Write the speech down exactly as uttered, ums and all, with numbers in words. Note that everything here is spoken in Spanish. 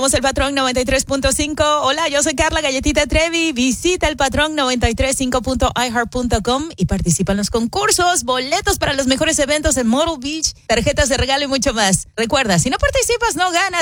Somos el Patrón noventa y tres punto cinco. Hola, yo soy Carla Galletita Trevi. Visita el Patrón noventa y tres punto cinco punto i heart punto com y participa en los concursos, boletos para los mejores eventos en Myrtle Beach, tarjetas de regalo y mucho más. Recuerda, si no participas, no ganas.